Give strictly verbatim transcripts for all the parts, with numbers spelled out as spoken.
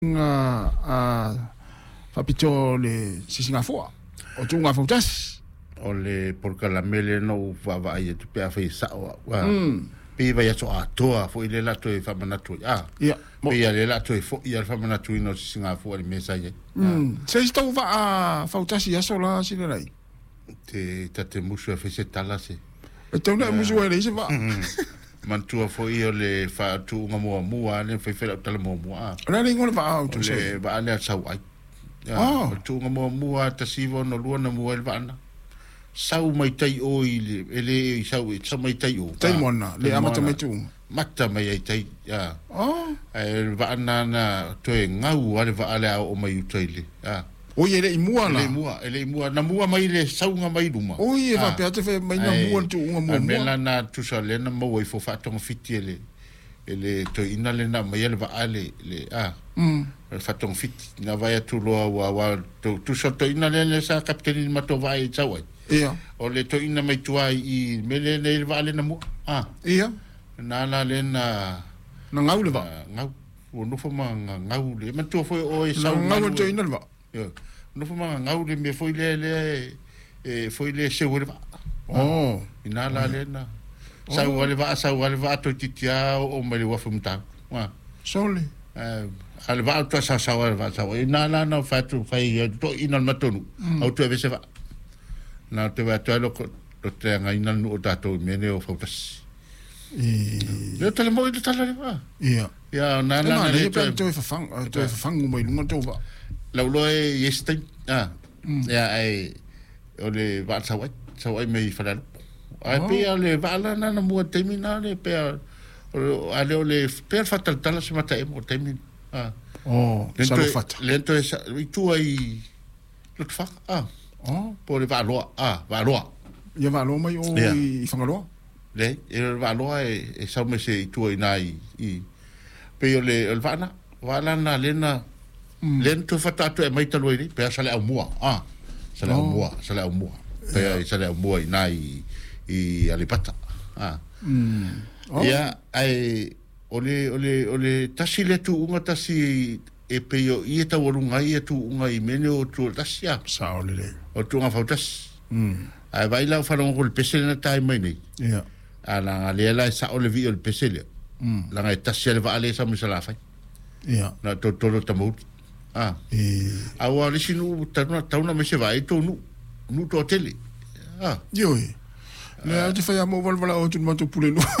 nga a fapito le Singapore o tu nga fotas o le por calamele no va va ia tu pe fa sa wa pe va ia so a toa fo ile la to e fa manatu ah ya pe ia le la to e fo ia fa manatu no Singapore me sa ia mm se sto va a fotas ia so la si le lai te ta te musu fa se tala se e te na musu ele se va mantua fo io le fa tu nga mo mo ane fa fa tala mo mo ah na ni ngol va auto le va ane sa ai ah tu nga mo mo ta sivo no luana mo el va na sau mai tai o ile ele sau sa mai tai o tai mona le amata mai tu mata mai ai tai ah oh el va na na to e ngau ale va ale o mai tai le ah o ye le mua na le mua ele mua na mua mai le sau nga mai luma o ye va pe ate fe mai na mua tu nga mua mela na tu sa le na mo e fo fa tong fiti ele ele to ina le na mai ele va ale le ah mm fa tong fiti na vai tu lo wa wa tu tu sa to ina le sa kapteni ma to vai tsawai ia o le to ina mai tu ai i mele le va ale na mua ah ia na la le na na ngau le va ngau o no fo ma ngau le ma tu fo o e sa ngau to ina le va yo no fo ma ngau le me foi le le e foi le se wora oh ina la le na sa wale va sa wale va to titia o me le wa fumta wa sole eh al va to sa sa wale va sa ina la na fa tu fa to ina ma tonu au tu ave se va na te va to lo to te nga ina no ta to me ne o fotas e le tele mo le tele va ia ya na na le to fa fang to fa fang mo mo to va la lo e este ah ya ai o le va sa wa sa wa me fa la ai pe le va la na na mo terminale pe ale o le per fatal tala se mata e mo termin ah oh sa lo fata lento e tu ai lo fa ah oh po le va lo ah va lo ia va lo mai o i fanga lo le e va lo e e sa me se tu ai nai i pe o le va na va la na le na lento fata tu e mai talo i pe sa le au mua ah sa le au mua sa le au mua pe sa le au mua i nai i alipata ah mm ya ai ole ole ole tasi le tu unga tasi e pe yo i ta worunga i tu unga i mene o tu tasi ya sa ole le o tu nga fautas mm ai vai la fa no ko pesel na tai mai ni ia ala ale la sa ole vi o pesel mm la nga tasi le va ale sa misala fa ia na to to to mo ah e awa le sinu ta na ta na me se vai to nu nu to tele ah yo le a te fai mo val vala o tu mo tu pule no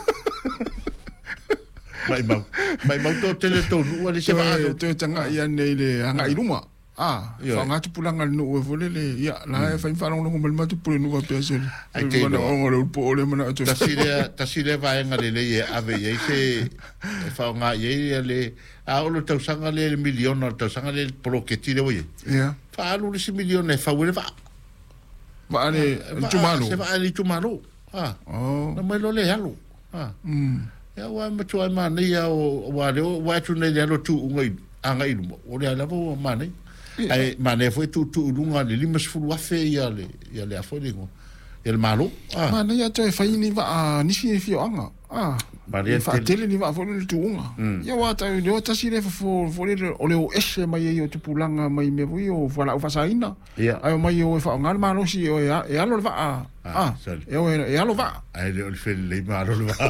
mai mau mai mau to tele to nu ale se va to tanga ia nei le anga i ruma ah fa nga tu pulanga no e vole le ia la e fai fa no mo ma tu pule no pe se ai te no o le po le mana to ta sile ta sile va nga le le ave ye se fa nga ye le a o lo tau sanga le milion o tau sanga le pro che ti le voye ia fa lo le milion e fa wele va va ale tu malo se va ale tu malo ah oh no me lo le halo ah mm ya wa ma tu ma ni ya o wa le wa tu ne le lo tu ngai anga i o le ala vo ma ni ai ma ne foi tu tu lunga le limas fu wa fe ya le ya le afo le ngo el malo ah ma ne ya to e fai ni va ni fi fi anga ah Maria fa tele ni va fo le tu unga ya wa ta yo ta si le fo fo le o le o ese mai yo tu pulanga mai me vo yo fa la fa saina ai mai yo fa ngal ma no si o ya ya lo va ah e o ya lo va ai le fe le ma lo va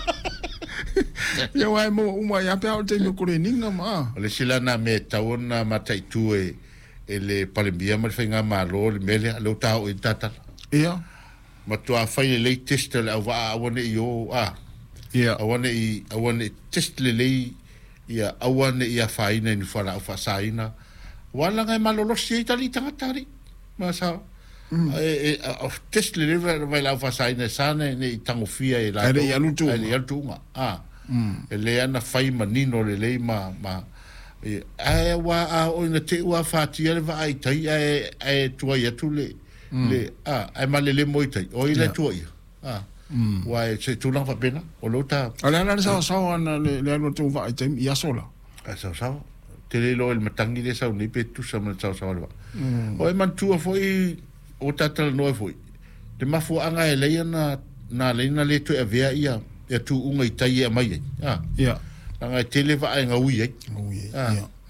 ya wa mo uma ya pe o te no kore ninga ma le silana me taona matai tu e ele palembia ma fenga ma lo le mele lo ta o tata ia ma tu a fai le test le va a wone yo ah ia a wone i a wone test le le ia a wone ia fai ne ni fara fa saina wala ngai malo lo si tali tanga tari ma sa e test le le vai la fa saina sane ne tango fia e la ele ia lutu ele ia tunga ah ele ana fai manino le le ma ma e ai wa a o na te wa fa ti le va ai tai ai ai tu ia tu le le ah ai ma le le moi tai o ile tu ia ah wa se tu lang fa pena o lota ala na sa sa na le le no tu va ai ia sola a sa sa te le lo el matangi de sa ni pe tu sa ma sa sa va o e man tu foi o tata no foi te mafu anga e le na na le na le tu e via ia e tu unga i tai e mai ah ia anga te le va ai nga ui ai ui ia